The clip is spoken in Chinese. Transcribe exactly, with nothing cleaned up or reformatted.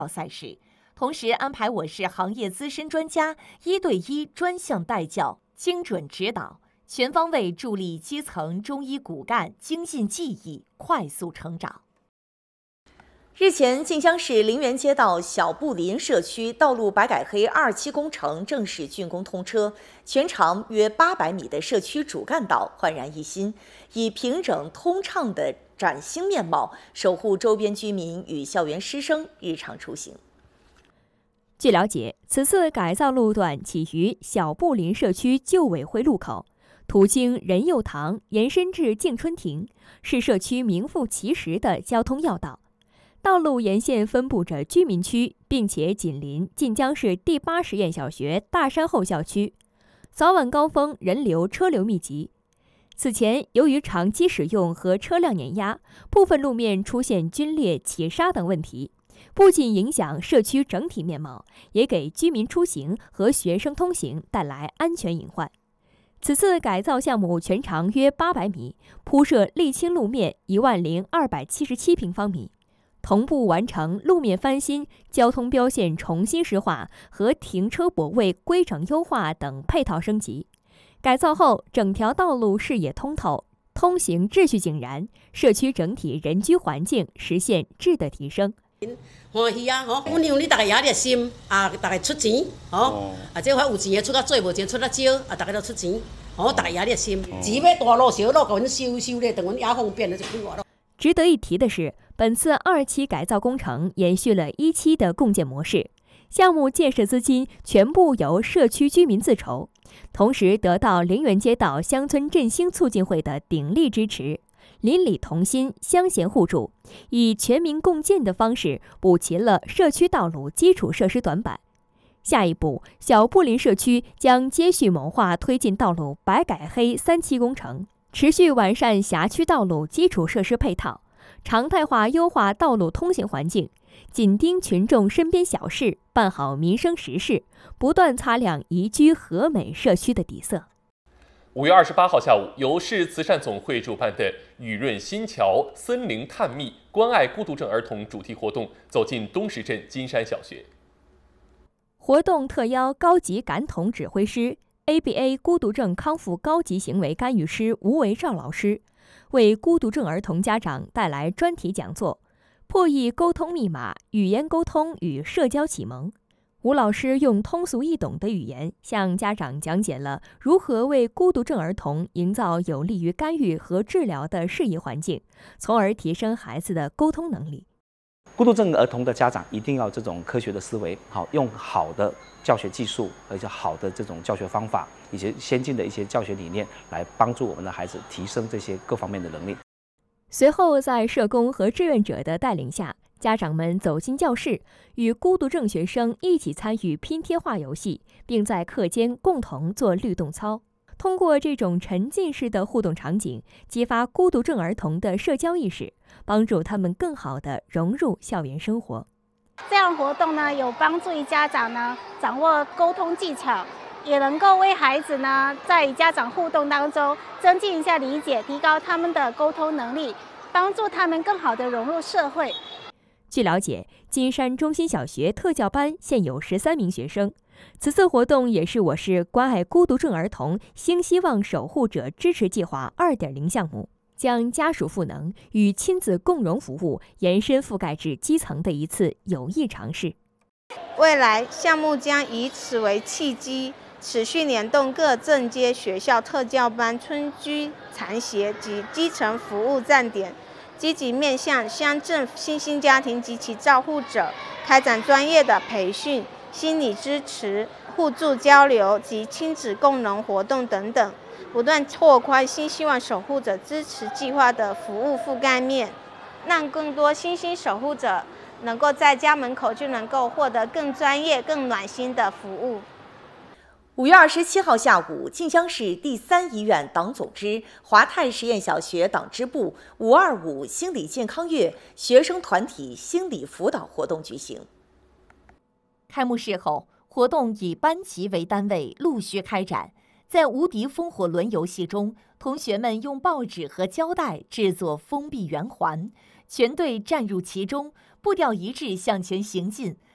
赛事，同时安排我市行业资深专家一对一专项带教，精准指导，全方位助力基层中医骨干精进技艺，快速成长。日前，晋江市陵园街道小布林社区道路白改黑二期工程正式竣工通车，全长约八百米的社区主干道焕然一新，以平整通畅的崭新面貌，守护周边居民与校园师生日常出行。 据了解，此次改造路段起于小布林社区旧委会路口，途经仁佑堂，延伸至敬春亭，是社区名副其实的交通要道。道路沿线分布着居民区，并且紧邻晋江市第八实验小学大山后校区，早晚高峰人流车流密集。此前，由于长期使用和车辆碾压，部分路面出现龟裂、起沙等问题，不仅影响社区整体面貌，也给居民出行和学生通行带来安全隐患。此次改造项目全长约八百米，铺设沥青路面一万零二百七十七平方米。同步完成路面翻新、交通标线重新石化和停车泊位规整优化等配套升级。改造后，整条道路视野通透，通行秩序井然，社区整体人居环境实现质的提升。 欢喜啊！吼，阮让你大家也热心啊，大家出钱，吼啊，这块有钱的出较多，无钱出较少啊，大家都出钱，吼，大家也热心。钱要大路小路，甲阮修修咧，等阮也方便了就几外路。 值得一提的是，本次二期改造工程延续了一期的共建模式，项目建设资金全部由社区居民自筹，同时得到陵园街道乡村振兴促进会的鼎力支持，邻里同心，乡贤互助，以全民共建的方式补齐了社区道路基础设施短板。下一步，小布林社区将接续谋划推进道路白改黑三期工程，持续完善辖区道路基础设施配套，常态化优化道路通行环境，紧盯群众身边小事，办好民生实事，不断擦亮宜居和美社区的底色。 五月二十八号下午，由市慈善总会主办的“雨润新桥森林探秘关爱孤独症儿童”主题活动走进东石镇金山小学。 活动特邀高级感统指挥师 A B A 孤独症康复高级行为干预师吴维照老师，为孤独症儿童家长带来专题讲座，破译沟通密码、语言沟通与社交启蒙。吴老师用通俗易懂的语言向家长讲解了如何为孤独症儿童营造有利于干预和治疗的适宜环境，从而提升孩子的沟通能力。 孤独症儿童的家长一定要这种科学的思维，好用好的教学技术，而且好的这种教学方法，以及先进的一些教学理念，来帮助我们的孩子提升这些各方面的能力。 随后，在社工和志愿者的带领下，家长们走进教室，与孤独症学生一起参与拼贴画游戏，并在课间共同做律动操。通过这种沉浸式的互动场景，激发孤独症儿童的社交意识，帮助他们更好地融入校园生活。 这样活动呢，有帮助于家长呢掌握沟通技巧，也能够为孩子呢在与家长互动当中增进一下理解，提高他们的沟通能力，帮助他们更好地融入社会。 据了解，金山中心小学特教班现有十三名学生。此次活动也是我市关爱孤独症儿童新希望守护者支持计划 二点零 项目，将家属赋能与亲子共融服务延伸覆盖至基层的一次有益尝试。 未来项目将以此为契机，持续联动各正阶学校特教班、村居残协及基层服务站点，积极面向乡镇新兴家庭及其照护者，开展专业的培训、心理支持、互助交流及亲子共融活动等等，不断拓宽新希望守护者支持计划的服务覆盖面，让更多新兴守护者能够在家门口就能够获得更专业、更暖心的服务。 五月二十七号下午，晋江市第三医院党总支华泰实验小学党支部“五二五心理健康月”学生团体心理辅导活动举行。开幕式后，活动以班级为单位陆续开展。在无敌风火轮游戏中，同学们用报纸和胶带制作封闭圆环，全队站入其中， 步调一致向前行进，